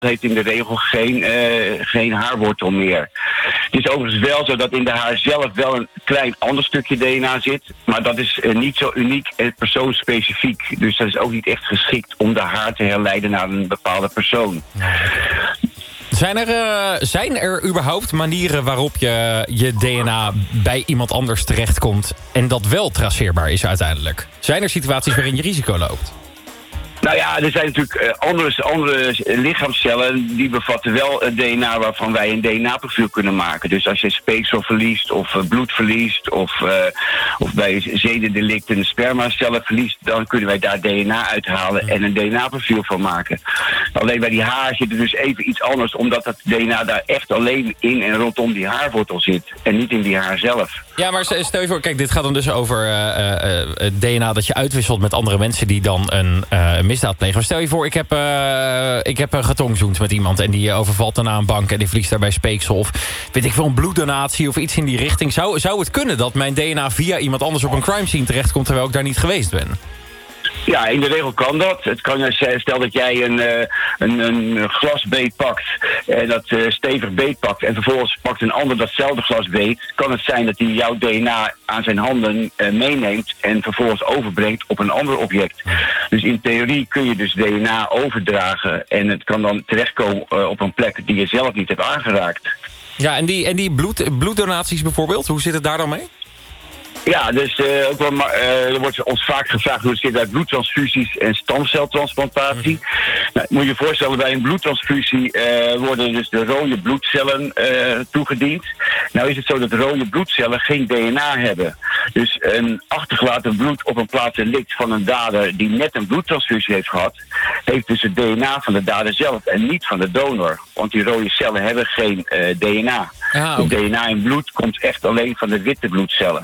heeft in de regel geen haarwortel meer. Het is overigens wel zo dat in de haar zelf wel een klein ander stukje DNA zit. Maar dat is niet zo uniek en persoonsspecifiek. Dus dat is ook niet echt geschikt om de haar te herleiden naar een bepaalde persoon. Zijn er überhaupt manieren waarop je DNA bij iemand anders terechtkomt en dat wel traceerbaar is uiteindelijk? Zijn er situaties waarin je risico loopt? Nou ja, er zijn natuurlijk andere lichaamscellen die bevatten wel het DNA waarvan wij een DNA-profiel kunnen maken. Dus als je speeksel verliest of bloed verliest of bij zedendelicten spermacellen verliest, dan kunnen wij daar DNA uithalen en een DNA-profiel van maken. Alleen bij die haar zit er dus even iets anders, omdat het DNA daar echt alleen in en rondom die haarwortel zit en niet in die haar zelf. Ja, maar stel je voor, kijk, dit gaat dan dus over het DNA dat je uitwisselt met andere mensen die dan een misdaad plegen. Maar stel je voor, ik heb getongzoend met iemand en die overvalt daarna een bank en die verliest daarbij speeksel of weet ik veel, een bloeddonatie of iets in die richting. Zou het kunnen dat mijn DNA via iemand anders op een crime scene terechtkomt terwijl ik daar niet geweest ben? Ja, in de regel kan dat. Het kan, stel dat jij een glasbeet pakt en dat stevig beet pakt en vervolgens pakt een ander datzelfde glasbeet, kan het zijn dat hij jouw DNA aan zijn handen meeneemt en vervolgens overbrengt op een ander object. Dus in theorie kun je dus DNA overdragen en het kan dan terechtkomen op een plek die je zelf niet hebt aangeraakt. Ja, en die bloeddonaties bijvoorbeeld, hoe zit het daar dan mee? Ja, dus er wordt ons vaak gevraagd hoe het zit bij bloedtransfusies en stamceltransplantatie. Nou, moet je je voorstellen, bij een bloedtransfusie worden dus de rode bloedcellen toegediend. Nou is het zo dat rode bloedcellen geen DNA hebben. Dus een achtergelaten bloed op een plaats delict van een dader die net een bloedtransfusie heeft gehad, heeft dus het DNA van de dader zelf en niet van de donor. Want die rode cellen hebben geen DNA. Ah, okay. Het DNA in bloed komt echt alleen van de witte bloedcellen.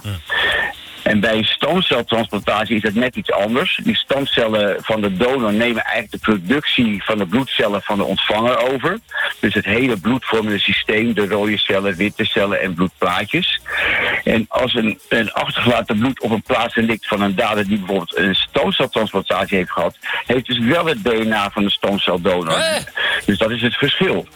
En bij stamceltransplantatie is het net iets anders. Die stamcellen van de donor nemen eigenlijk de productie van de bloedcellen van de ontvanger over. Dus het hele bloedvormende systeem, de rode cellen, witte cellen en bloedplaatjes. En als een achtergelaten bloed op een plaats ligt van een dader die bijvoorbeeld een stamceltransplantatie heeft gehad, heeft dus wel het DNA van de stamceldonor. Dus dat is het verschil.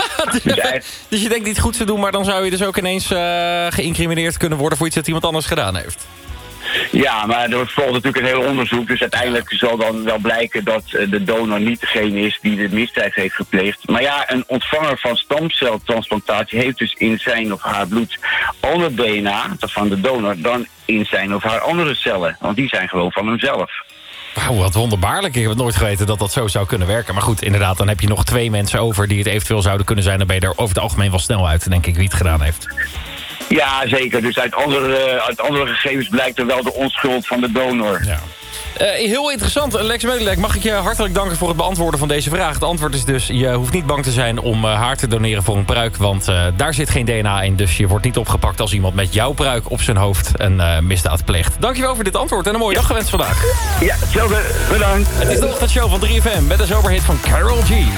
Dus je denkt niet goed te doen, maar dan zou je dus ook ineens geïncrimineerd kunnen worden voor iets dat iemand anders gedaan heeft. Ja, maar er volgt natuurlijk een heel onderzoek. Dus uiteindelijk zal dan wel blijken dat de donor niet degene is die de misdrijf heeft gepleegd. Maar ja, een ontvanger van stamceltransplantatie heeft dus in zijn of haar bloed ander DNA, dat van de donor, dan in zijn of haar andere cellen. Want die zijn gewoon van hemzelf. Wauw, wat wonderbaarlijk. Ik heb het nooit geweten dat dat zo zou kunnen werken. Maar goed, inderdaad, dan heb je nog 2 mensen over die het eventueel zouden kunnen zijn. Dan ben je er over het algemeen wel snel uit, denk ik, wie het gedaan heeft. Ja, zeker. Dus uit andere gegevens blijkt er wel de onschuld van de donor. Ja. Heel interessant. Lex Meulendijk, mag ik je hartelijk danken voor het beantwoorden van deze vraag. Het antwoord is dus, je hoeft niet bang te zijn om haar te doneren voor een pruik. Want daar zit geen DNA in. Dus je wordt niet opgepakt als iemand met jouw pruik op zijn hoofd een misdaad pleegt. Dankjewel voor dit antwoord en een mooie dag gewenst vandaag. Ja, hetzelfde. Bedankt. Het is de ochtendshow van 3FM met de zomerhit van Karol G. 3FM.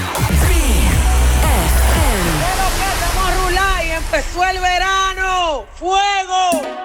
Empezó el verano, fuego.